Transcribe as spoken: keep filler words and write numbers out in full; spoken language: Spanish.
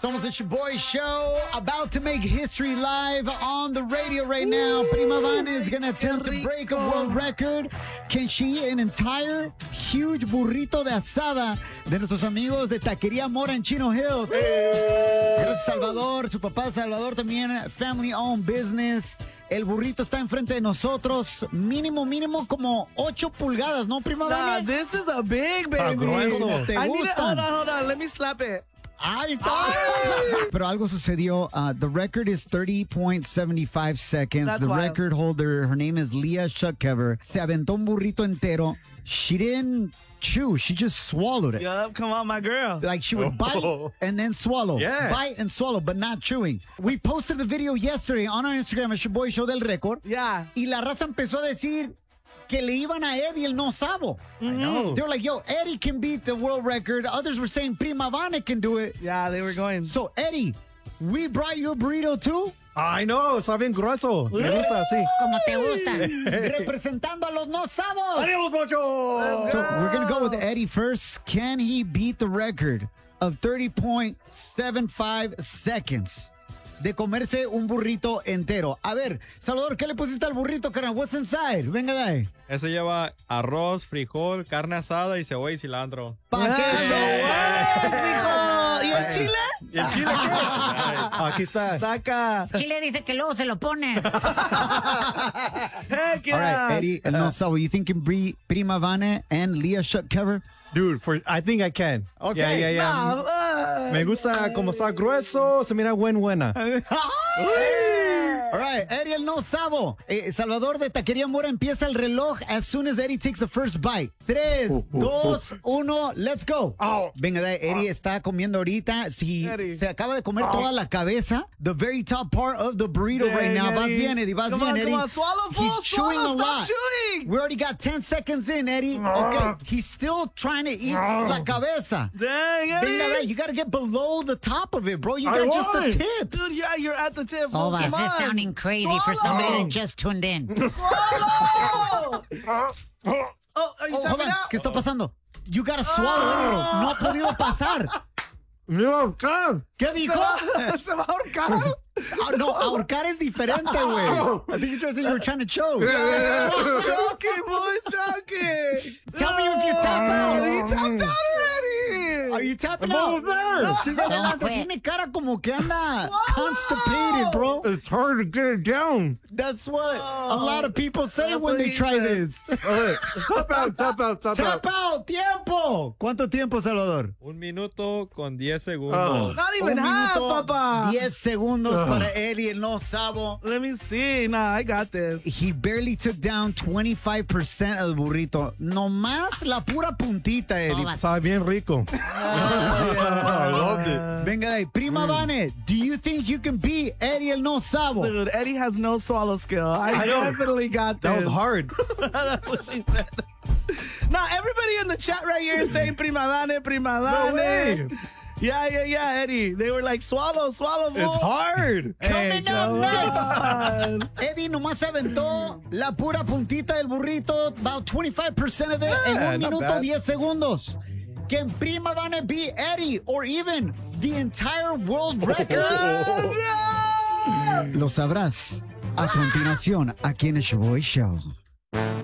Somos the Shaboy Show, about to make history live on the radio right now. Prima Vane is going to attempt to break a world record. Can she eat an entire huge burrito de asada de nuestros amigos de Taquería Mora en Chino Hills? Gracias, Salvador. Su papá Salvador también, family owned business. El burrito está enfrente de nosotros. Mínimo, mínimo como ocho pulgadas, ¿no, Prima Nah, Vane? this is a big baby. grueso. ¿Te I need it. gustan? Hold on, hold on. Let me slap it. Ahí está. Pero algo sucedió. Uh, the record is thirty point seven five seconds. That's the wild. record holder, her name is Leah Shuckkever. Se aventó un burrito entero. She didn't chew. She just swallowed it. Yup, come on, my girl. Like she would bite and then swallow. Yeah. Bite and swallow, but not chewing. We posted the video yesterday on our Instagram at Shaboy Show del Récord. Yeah. Y la raza empezó a decir que le iban a Eddie el no sabo. I know. They were like, yo, Eddie can beat the world record. Others were saying Prima Vane can do it. Yeah, they were going. So, Eddie, we brought you a burrito too. I know, está bien grueso. Me gusta así. Como te gusta. Representando a los no sabos. ¡Adiós, Mocho! So, we're going to go with Eddie first. Can he beat the record of thirty point seven five seconds de comerse un burrito entero? A ver, Salvador, ¿qué le pusiste al burrito, carnal? What's inside? Venga de ahí. Eso lleva arroz, frijol, carne asada y cebolla y cilantro. ¿Para qué? Yes, hijo. ¿Y el chile? ¿Y el chile qué? Aquí está. Saca. Chile dice que luego se lo pone. Heck All yeah. right, Eddie, el no sabo, you think you can beat Prima Vane and Leah Shuckkever? Dude, for, I think I can. Okay. Yeah, yeah, yeah. Nah, uh, Me gusta como está grueso, se mira buen buena. All right, Eddie el no sabo. Eh, Salvador de Taquería Mora empieza el reloj as soon as Eddie takes the first bite. Tres, dos, uno, let's go. Oh. Venga, de- Eddie está comiendo ahorita. Si Eddie. se acaba de comer toda la cabeza, the very top part of the burrito right Dang, now. Vas Eddie. bien, Eddie. Vas Come bien, on, Eddie. come on. Swallow, fool. He's chewing Swallow. a Stop lot. chewing. We already got ten seconds in, Eddie. Okay, he's still trying to eat la cabeza. Dang, Venga, Eddie. de- you got to get below the top of it, bro. You I got just the won. tip. Dude, yeah, you're at the tip. Oh, Come this on. is sounding crazy for somebody that just tuned in. Swallow. Oh, are you Oh, hold tapping on. out? ¿Qué está pasando? You gotta swallow it, bro. No ha podido pasar. Mira, acá. ¿Qué dijo? Se va a ahorcar. Ah, no, ahorcar es diferente, güey. I think you're trying to say you were trying to choke. He's choking, boy, choking. Tell me if you tap out. He tapped out already. Are you tapping I'm out? over there. Sigue adelante. quit. Tiene cara como que anda constipated, bro. It's hard to get it down. That's what a lot of people say That's when what they he try said. this. Okay, tap out, tap out, tap out. Tap out, tiempo. ¿Cuánto tiempo, Salvador? Un minuto con diez Oh. segundos. Not even Un half, minuto, papa. diez segundos para Eddie, el no sabo. Let me see. Nah, I got this. He barely took down twenty-five percent of the burrito. Nomás la pura puntita, Eddie. Toma. Sabe bien rico. I loved it. Venga de ahí. Prima Vane, do you think you can beat Eddie el no sabo? Dude, Eddie has no swallow skill. I, I know. definitely got this. That was hard. That's what she said. Now, everybody in the chat right here is saying prima dane, prima No dane. way. Yeah, yeah, yeah, Eddie. They were like, swallow, swallow, fool. It's hard. Hey, Coming up come next. on. Eddie nomás aventó la pura puntita del burrito, about twenty-five percent of it, en Yeah, un not minuto bad. diez segundos. Can Prima Vane beat Eddie or even the entire world record? Lo sabrás a continuación aquí en el Shaboy Show.